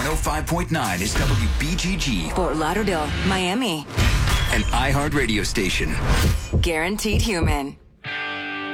105.9 is WBGG, Fort Lauderdale, Miami. an iHeart radio station. Guaranteed Human.